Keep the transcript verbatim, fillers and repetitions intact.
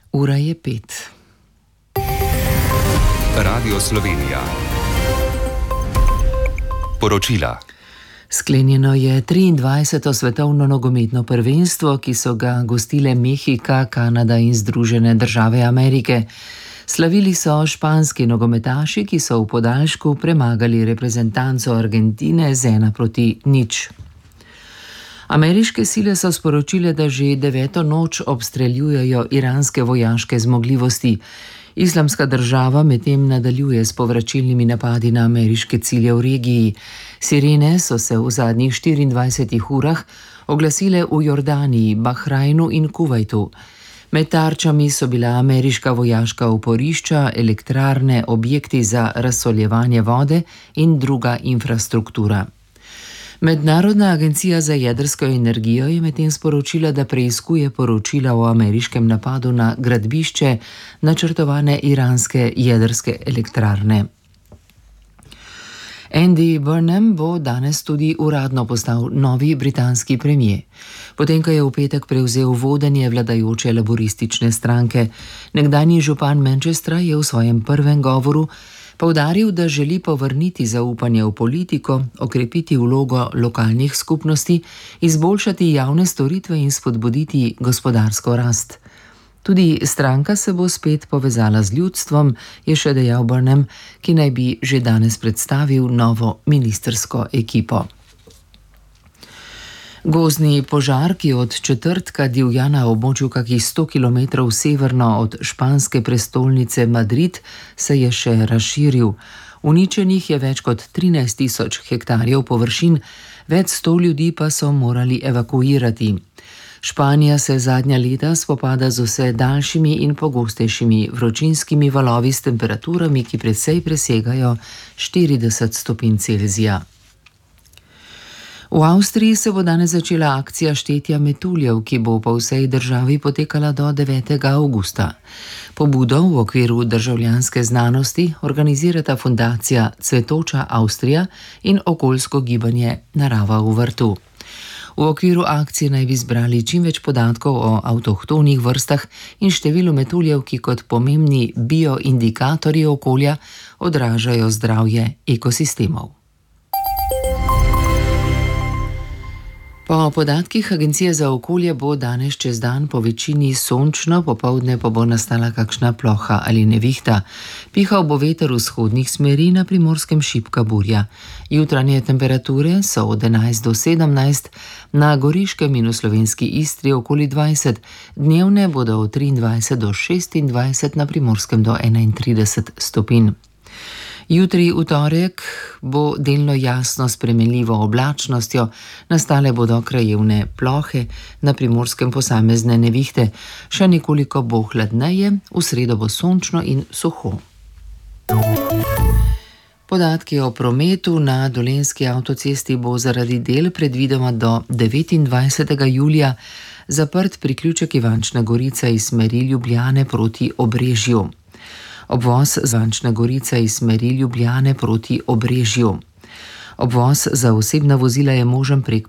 Ura je pet. Radio Slovenija. Poročila. Sklenjeno je triindvajseto svetovno nogometno prvenstvo, ki so ga gostile Mehika, Kanada in Združene države Amerike. Slavili so španski nogometaši, ki so v podaljšku premagali reprezentanco Argentine z ena proti nič. Ameriške sile so sporočile, da že deveto noč obstreljujejo iranske vojaške zmogljivosti. Islamska država medtem nadaljuje s povračilnimi napadi na ameriške cilje v regiji. Sirene so se v zadnjih štiriindvajsetih urah oglasile v Jordaniji, Bahrajnu in Kuvajtu. Med tarčami so bila ameriška vojaška oporišča, elektrarne, objekti za razsoljevanje vode in druga infrastruktura. Mednarodna agencija za jedrsko energijo je medtem sporočila, da preiskuje poročila o ameriškem napadu na gradbišče načrtovane iranske jedrske elektrarne. Andy Burnham bo danes tudi uradno postal novi britanski premier. Potem, ko je v petek prevzel vodenje vladajoče laboristične stranke, nekdanji župan Manchestra je v svojem prvem govoru poudaril, da želi povrniti zaupanje v politiko, okrepiti vlogo lokalnih skupnosti, izboljšati javne storitve in spodbuditi gospodarsko rast. Tudi stranka se bo spet povezala z ljudstvom, je še dejal Burnham, ki naj bi že danes predstavil novo ministrsko ekipo. Gozdni požar, ki od četrtka divja na območju kakih sto kilometrov severno od španske prestolnice Madrid, se je še razširil. Uničenih je več kot trinajst tisoč hektarjev površin, več sto ljudi pa so morali evakuirati. Španija se zadnja leta spopada z vse daljšimi in pogostejšimi vročinskimi valovi s temperaturami, ki precej presegajo štirideset stopinj Celzija. V Avstriji se bo danes začela akcija štetja metuljev, ki bo po vsej državi potekala do devetega avgusta. Pobudo v okviru državljanske znanosti organizirata fundacija Cvetoča Avstrija in okoljsko gibanje Narava v vrtu. V okviru akcije naj bi zbrali čim več podatkov o avtohtonih vrstah in številu metuljev, ki kot pomembni bioindikatorji okolja odražajo zdravje ekosistemov. Po podatkih Agencije za okolje bo danes čez dan po večini sončno, popoldne pa bo nastala kakšna ploha ali nevihta. Pihal bo veter vzhodnih smeri, na Primorskem šibka burja. Jutranje temperature so od enajst do sedemnajst, na Goriškem in v slovenski Istri okoli dvajset, dnevne bodo od triindvajset do šestindvajset, na Primorskem do enaintrideset stopinj. Jutri v torek bo delno jasno s spremenljivo oblačnostjo, nastale bodo krajevne plohe, na Primorskem posamezne nevihte, še nekoliko bo hladneje, v sredo bo sončno in suho. Podatki o prometu. Na Dolenjski avtocesti bo zaradi del predvidoma do devetindvajsetega julija zaprt priključek Ivančna Gorica iz smeri Ljubljane proti Obrežju. Obvoz Ivančna Gorica iz smeri Ljubljane proti Obrežju. Obvoz za osebna vozila je možen prek